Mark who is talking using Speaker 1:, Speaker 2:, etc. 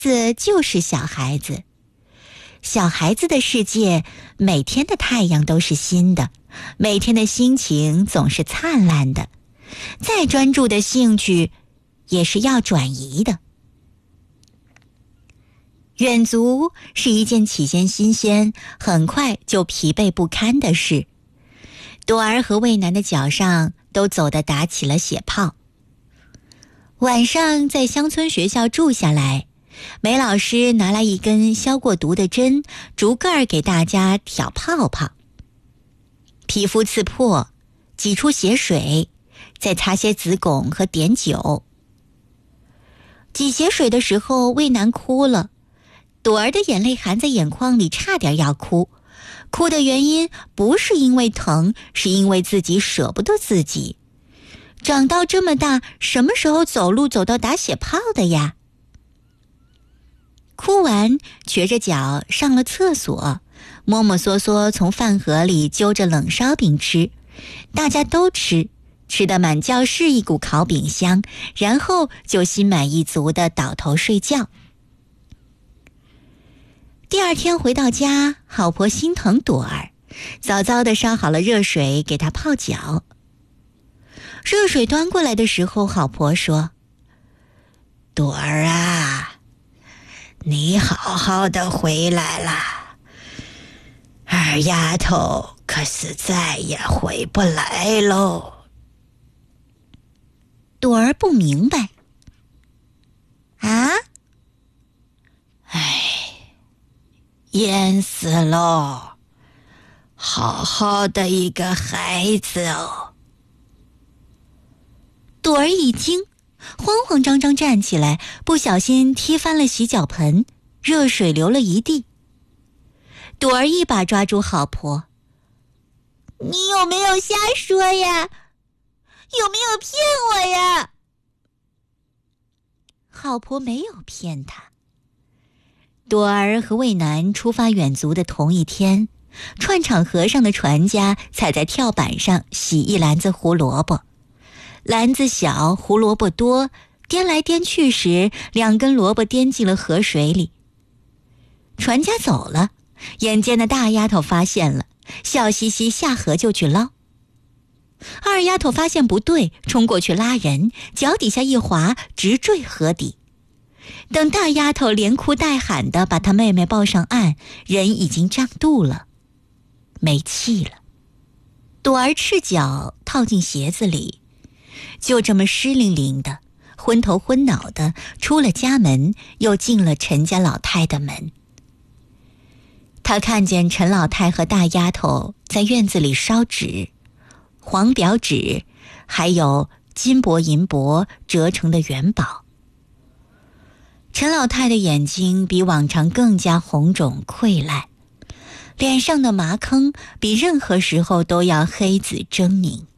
Speaker 1: 子就是小孩子，小孩子的世界，每天的太阳都是新的，每天的心情总是灿烂的，再专注的兴趣也是要转移的。远足是一件起先新鲜，很快就疲惫不堪的事。朵儿和魏楠的脚上都走得打起了血泡。晚上在乡村学校住下来，梅老师拿来一根消过毒的针，逐个给大家挑泡泡。皮肤刺破，挤出血水，再擦些子汞和碘酒。挤血水的时候，魏楠哭了，朵儿的眼泪含在眼眶里，差点要哭。哭的原因不是因为疼，是因为自己舍不得自己。长到这么大，什么时候走路走到打血泡的呀？哭完，瘸着脚上了厕所，摸摸索索从饭盒里揪着冷烧饼吃，大家都吃得满教室一股烤饼香，然后就心满意足地倒头睡觉。第二天回到家，好婆心疼朵儿，早早地烧好了热水给她泡脚。热水端过来的时候，好婆说：“朵儿啊，你好好的回来了，二丫头可是再也回不来喽。”朵儿不明白。啊？淹死喽！好好的一个孩子哦。朵儿一惊，慌慌张张站起来，不小心踢翻了洗脚盆，热水流了一地。朵儿一把抓住好婆：“你有没有瞎说呀？有没有骗我呀？”好婆没有骗她。朵儿和魏楠出发远足的同一天，串场河上的船家踩在跳板上洗一篮子胡萝卜。篮子小，胡萝卜多，颠来颠去时，2根萝卜颠进了河水里。船家走了，眼尖的大丫头发现了，笑嘻嘻下河就去捞。二丫头发现不对，冲过去拉人，脚底下一滑，直坠河底。等大丫头连哭带喊的把她妹妹抱上岸，人已经胀肚了，没气了。朵儿赤脚套进鞋子里，就这么湿淋淋的，昏头昏脑的出了家门，又进了陈家老太的门。她看见陈老太和大丫头在院子里烧纸，黄表纸，还有金箔银箔折成的元宝。陈老太的眼睛比往常更加红肿溃烂，脸上的麻坑比任何时候都要黑紫狰狞。